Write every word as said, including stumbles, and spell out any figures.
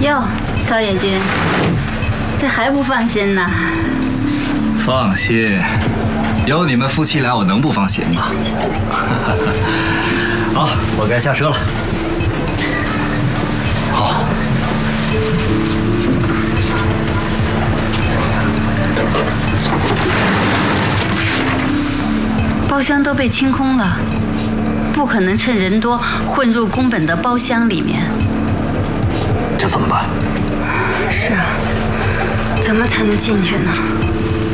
哟，少爷君，这还不放心呢？ 放心，有你们夫妻俩，我能不放心吗？好，我该下车了。好。 包厢都被清空了，不可能趁人多混入宫本的包厢里面。 这怎么办？ 是啊，怎么才能进去呢？